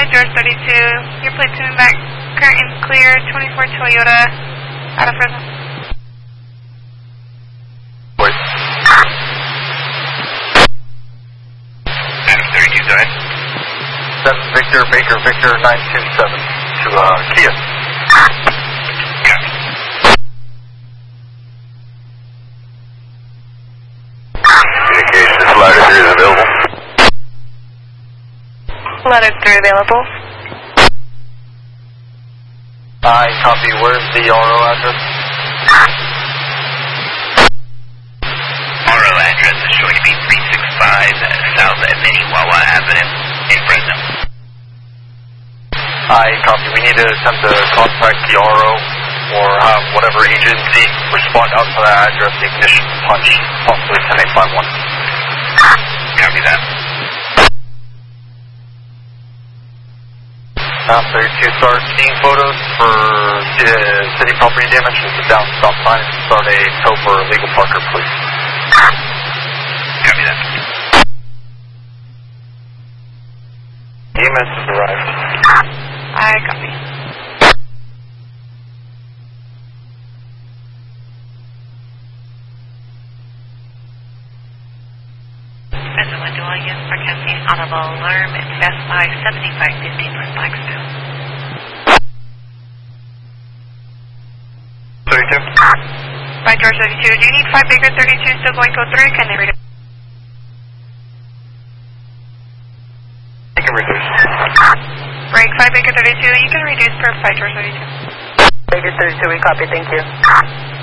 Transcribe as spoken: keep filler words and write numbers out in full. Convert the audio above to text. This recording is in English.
George thirty-two, your plate to back, current and clear, twenty-four Toyota, out of Fresno. Wait. Adam thirty-two, go ahead. seven Victor, Baker, Victor, nine two seven to uh, Kia. Copy. Communication is ladder three is available. Ladder three available. I copy. Where's the R O address? R O address is showing to be three six five South Minnewawa Avenue in Fresno. I copy. We need to attempt to contact the R O or have whatever agency respond out to that address, the ignition punch, possibly ten eight five one. Copy that. Now thirty-two, start seeing photos for uh, city property damage with the down stop sign and start a tow for legal Parker, please. Copy that. E M S has arrived. I copy. Fresno Dual Use Forecasting Audible Alarm at Best Buy seventy-five fifty North Blackstone. thirty-two. By George thirty-two, do you need five Baker thirty-two still going code three? Can they read it? You can reduce. Break five Baker thirty-two, you can reduce per five George thirty-two. Baker thirty-two, we copy, thank you.